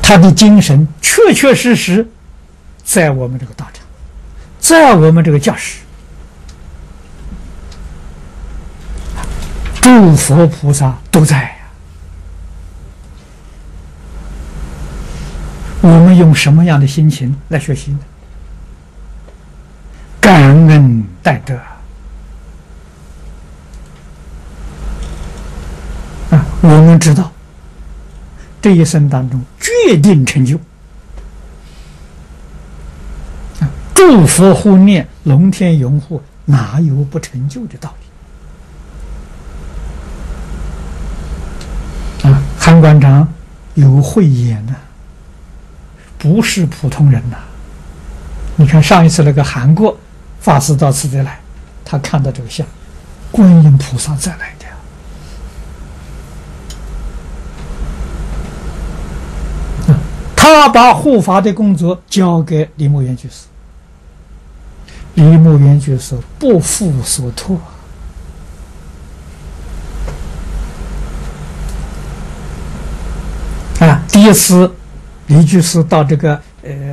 他的精神确确实实在我们这个道场，在我们这个教室，诸佛菩萨都在呀。我们用什么样的心情来学习呢？感恩戴德啊！我们知道这一生当中决定成就啊！诸佛护念，龙天拥护，哪有不成就的道理啊？韩馆长有慧眼呢，不是普通人呐！你看上一次那个韩国法师到此地来，他看到这个像，观音菩萨再来的。他把护法的工作交给李牧原居士，李牧原居士不负所托啊！第一次李居士到这个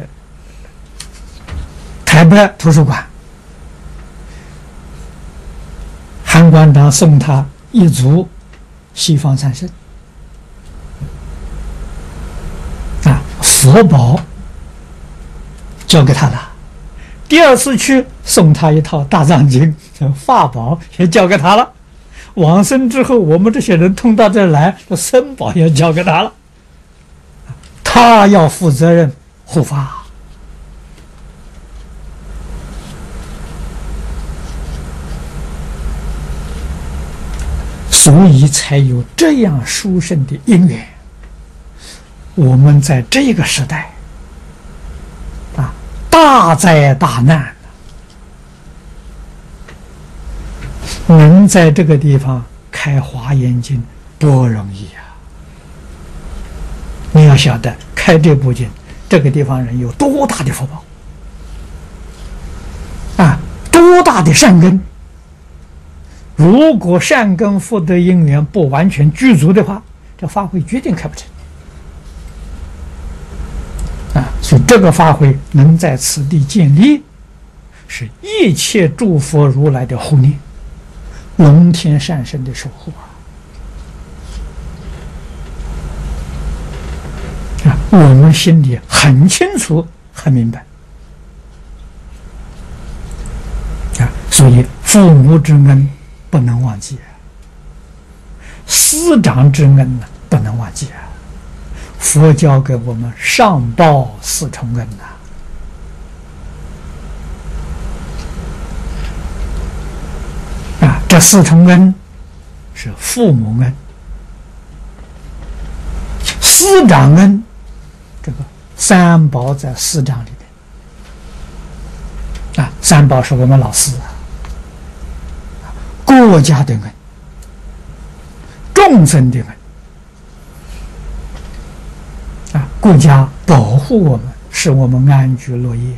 台北图书馆，韩馆长送他一组西方三圣啊，佛宝交给他了。第二次去送他一套大藏经，法宝也交给他了。往生之后，我们这些人通到这儿来，这僧宝也交给他了。他要负责任护法。所以才有这样殊胜的因缘。我们在这个时代啊，大灾大难，能在这个地方开华严经不容易啊！你要晓得，开这部经，这个地方人有多大的福报啊，多大的善根。如果善根福德因缘不完全具足的话，这法会决定开不成啊！所以这个法会能在此地建立，是一切诸佛如来的护念，龙天善神的守护啊！我们心里很清楚很明白啊！所以父母之恩不能忘记，师长之恩呢不能忘记啊！佛教给我们上报四重恩啊！这四重恩是父母恩、师长恩，这个三宝在师长里面啊，三宝是我们老师啊。国家的恩，众生的恩啊！国家保护我们，使我们安居乐业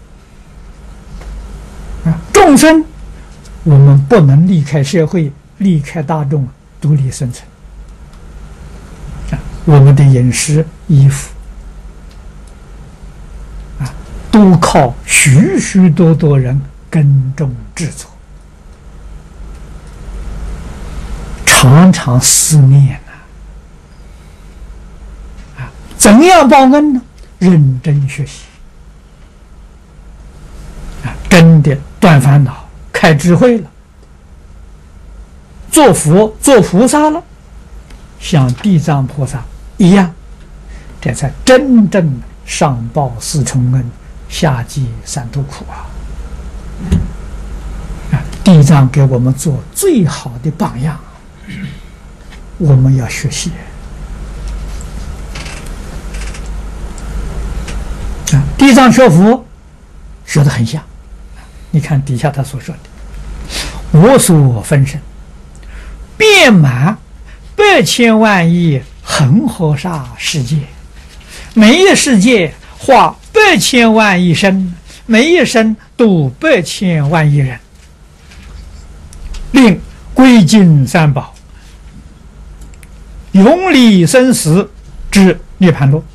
啊！众生，我们不能离开社会，离开大众，独立生存啊！我们的饮食、衣服啊，都靠许许多多人耕种制作。常常思念啊，怎样报恩呢？认真学习啊，真的断烦恼、开智慧了，做佛、做菩萨了，像地藏菩萨一样，这才真正上报四重恩，下济三途苦啊！地藏给我们做最好的榜样。我们要学习啊！地藏学佛学得很像，你看底下他所说的：“我所分身，遍满百千万亿恒河沙世界，每一世界化百千万亿身，每一身度百千万亿人，令归尽三宝。”永离生死之涅槃路